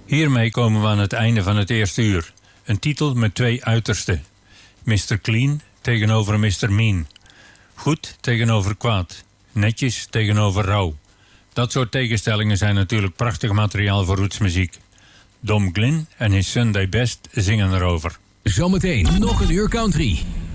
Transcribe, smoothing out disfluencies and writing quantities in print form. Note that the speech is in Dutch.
Hiermee komen we aan het einde van het eerste uur. Een titel met twee uitersten. Mr. Clean tegenover Mr. Mean. Goed tegenover kwaad. Netjes tegenover rauw. Dat soort tegenstellingen zijn natuurlijk prachtig materiaal voor rootsmuziek. Dom Glynn en his Sunday Best zingen erover. Zometeen nog een uur country.